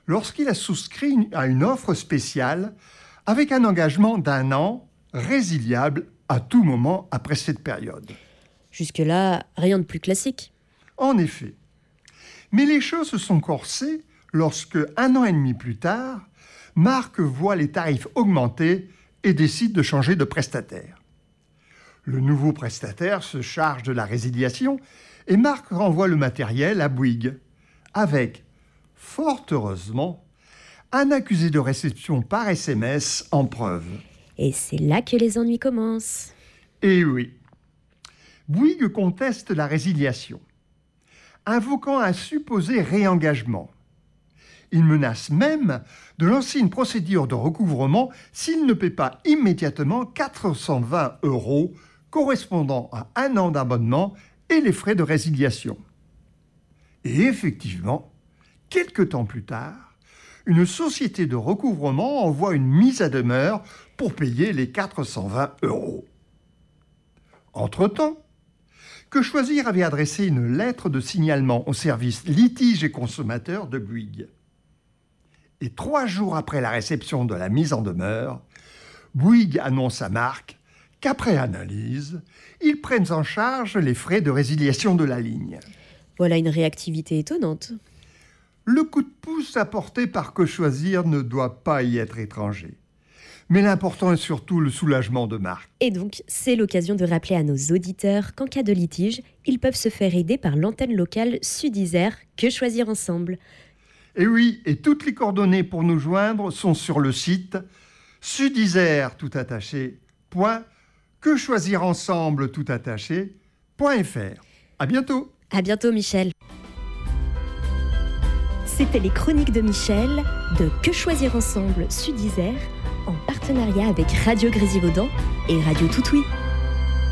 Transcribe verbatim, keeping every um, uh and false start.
lorsqu'il a souscrit à une offre spéciale avec un engagement d'un an résiliable à tout moment après cette période. Jusque-là, rien de plus classique. En effet. Mais les choses se sont corsées lorsque, un an et demi plus tard, Marc voit les tarifs augmenter et décide de changer de prestataire. Le nouveau prestataire se charge de la résiliation et Marc renvoie le matériel à Bouygues, avec, fort heureusement, un accusé de réception par S M S en preuve. Et c'est là que les ennuis commencent. Eh oui. Bouygues conteste la résiliation, invoquant un supposé réengagement. Il menace même de lancer une procédure de recouvrement s'il ne paie pas immédiatement quatre cent vingt euros correspondant à un an d'abonnement et les frais de résiliation. Et effectivement, quelque temps plus tard, une société de recouvrement envoie une mise à demeure pour payer les quatre cent vingt euros. Entre-temps, Que Choisir avait adressé une lettre de signalement au service litiges et consommateurs de Bouygues. Et trois jours après la réception de la mise en demeure, Bouygues annonce à Marc qu'après analyse, ils prennent en charge les frais de résiliation de la ligne. Voilà une réactivité étonnante. Le coup de pouce apporté par Que Choisir ne doit pas y être étranger. Mais l'important est surtout le soulagement de Marc. Et donc, c'est l'occasion de rappeler à nos auditeurs qu'en cas de litige, ils peuvent se faire aider par l'antenne locale Sud-Isère Que Choisir Ensemble. Et oui, et toutes les coordonnées pour nous joindre sont sur le site sudisère tout attaché point que choisir ensemble tout attaché point f r. À bientôt. À bientôt, Michel. C'était les chroniques de Michel de Que Choisir Ensemble Sud-Isère en partenariat avec Radio Grésivaudan et Radio Toutouis.